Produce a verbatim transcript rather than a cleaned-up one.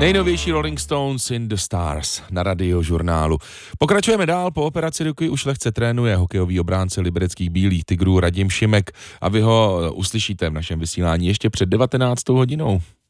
Nejnovější Rolling Stones in the Stars na Radiožurnálu. Pokračujeme dál, po operaci ruky už lehce trénuje hokejový obránce libereckých Bílých Tigrů Radim Šimek a vy ho uslyšíte v našem vysílání ještě před devatenáctou hodinou.